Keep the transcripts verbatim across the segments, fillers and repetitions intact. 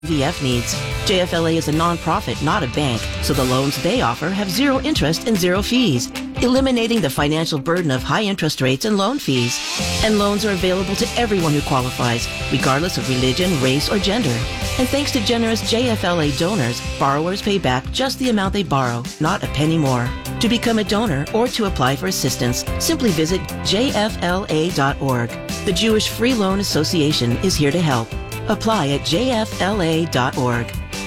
V F needs. J F L A is a nonprofit, not a bank, so the loans they offer have zero interest and zero fees, eliminating the financial burden of high interest rates and loan fees. And loans are available to everyone who qualifies, regardless of religion, race, or gender. And thanks to generous J F L A donors, borrowers pay back just the amount they borrow, not a penny more. To become a donor or to apply for assistance, simply visit J F L A dot org. The Jewish Free Loan Association is here to help. Apply at J F L A dot org.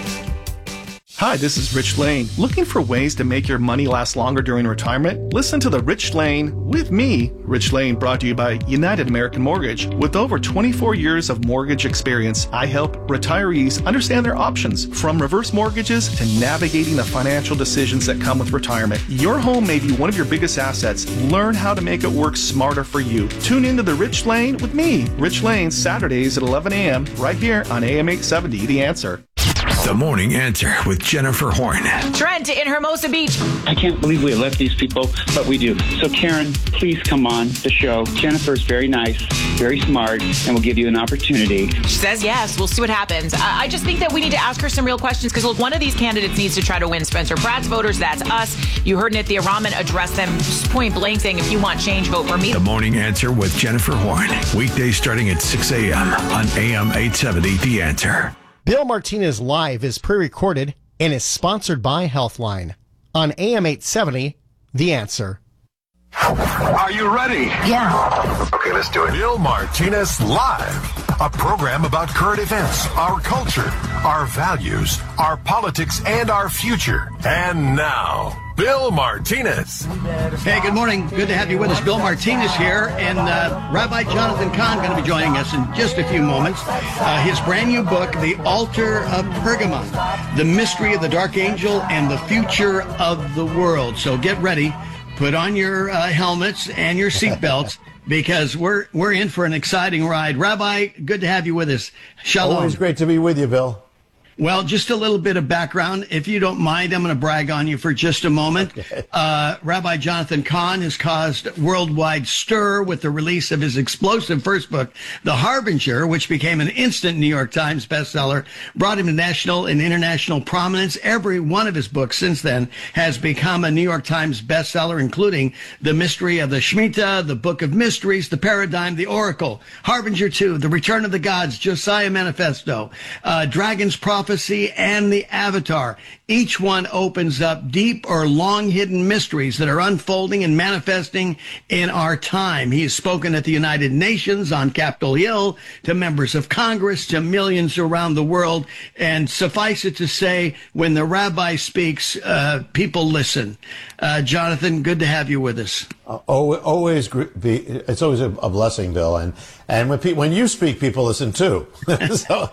Hi, this is Rich Lane. Looking for ways to make your money last longer during retirement? Listen to The Rich Lane with me, Rich Lane, brought to you by United American Mortgage. With over twenty-four years of mortgage experience, I help retirees understand their options, from reverse mortgages to navigating the financial decisions that come with retirement. Your home may be one of your biggest assets. Learn how to make it work smarter for you. Tune into The Rich Lane with me, Rich Lane, Saturdays at eleven a.m. right here on A M eight seventy, The Answer. The Morning Answer with Jennifer Horn. Trent in Hermosa Beach. I can't believe we left these people, but we do. So, Karen, please come on the show. Jennifer's very nice, very smart, and we'll give you an opportunity. She says yes. We'll see what happens. Uh, I just think that we need to ask her some real questions because, look, one of these candidates needs to try to win Spencer Pratt's voters. That's us. You heard Nithya Raman address them point blank saying, if you want change, vote for me. The Morning Answer with Jennifer Horn. Weekdays starting at six a.m. on A M eight seventy, The Answer. Bill Martinez Live is pre-recorded and is sponsored by Healthline. On A M eight seventy, The Answer. Are you ready? Yeah. Okay, let's do it. Bill Martinez Live, a program about current events, our culture, our values, our politics, and our future. And now, Bill Martinez. Hey, good morning. Good to have you with us. Bill Martinez here, and uh, Rabbi Jonathan Cahn going to be joining us in just a few moments. Uh, his brand new book, The Altar of Pergamon, The Mystery of the Dark Angel and the Future of the World. So get ready. Put on your uh, helmets and your seatbelts because we're we're in for an exciting ride. Rabbi, good to have you with us. Shalom. Always great to be with you, Bill. Well, just a little bit of background. If you don't mind, I'm going to brag on you for just a moment. Okay. Uh, Rabbi Jonathan Cahn has caused worldwide stir with the release of his explosive first book, The Harbinger, which became an instant New York Times bestseller, brought him to national and international prominence. Every one of his books since then has become a New York Times bestseller, including The Mystery of the Shemitah, The Book of Mysteries, The Paradigm, The Oracle, Harbinger two, The Return of the Gods, Josiah Manifesto, uh, Dragon's Prophecy, Prophecy, and the Avatar. Each one opens up deep or long hidden mysteries that are unfolding and manifesting in our time. He has spoken at the United Nations, on Capitol Hill, to members of Congress, to millions around the world. And suffice it to say, when the rabbi speaks, uh, people listen. Uh, Jonathan, good to have you with us. Uh, always, be, it's always a, a blessing, Bill. And and when pe- when you speak, people listen too. so.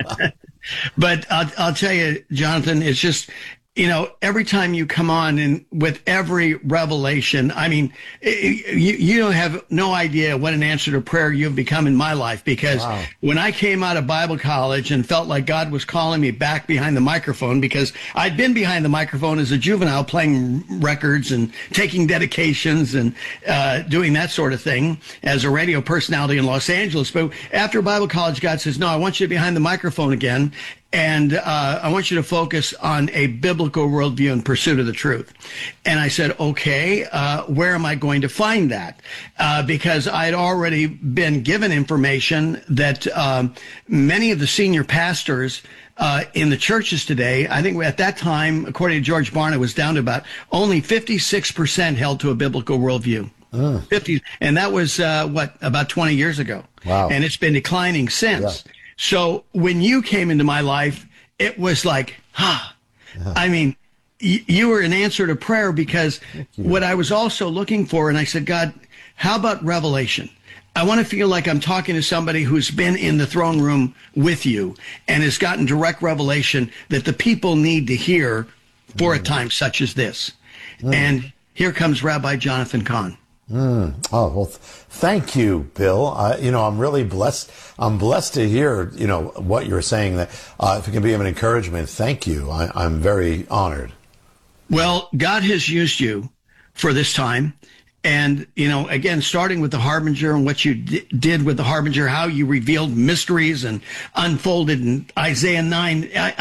But I'll, I'll tell you, Jonathan, it's just, you know, every time you come on and with every revelation, I mean, it, you, you don't have no idea what an answer to prayer you've become in my life, because wow. When I came out of Bible college and felt like God was calling me back behind the microphone, because I'd been behind the microphone as a juvenile playing records and taking dedications and uh, doing that sort of thing as a radio personality in Los Angeles. But after Bible college, God says, no, I want you to be behind the microphone again. And uh, I want you to focus on a biblical worldview in pursuit of the truth. And I said, okay, uh, where am I going to find that? Uh, because I had already been given information that um, many of the senior pastors uh, in the churches today, I think at that time, according to George Barna, it was down to about only fifty-six percent held to a biblical worldview. Uh. fifty, and that was, uh, what, about twenty years ago. Wow. And it's been declining since. Yeah. So when you came into my life, it was like, huh. Yeah. I mean, y- you were an answer to prayer, because what I was also looking for, and I said, God, how about revelation? I want to feel like I'm talking to somebody who's been in the throne room with you and has gotten direct revelation that the people need to hear for mm. a time such as this. Mm. And here comes Rabbi Jonathan Cahn. Mm. Oh, well, th- thank you, Bill. Uh, you know, I'm really blessed. I'm blessed to hear, you know, what you're saying, that uh, if it can be of an encouragement, thank you. I, I'm very honored. Well, God has used you for this time. And, you know, again, starting with the Harbinger and what you d- did with the Harbinger, how you revealed mysteries and unfolded in Isaiah nine. I,